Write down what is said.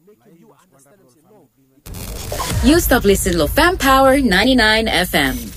You stop listening to Fam Power 99 FM.